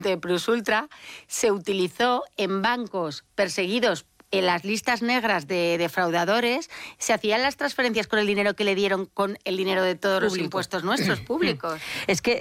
de Plus Ultra se utilizó en bancos perseguidos en las listas negras de defraudadores, se hacían las transferencias con el dinero que le dieron, con el dinero de todos los impuestos nuestros públicos. Es que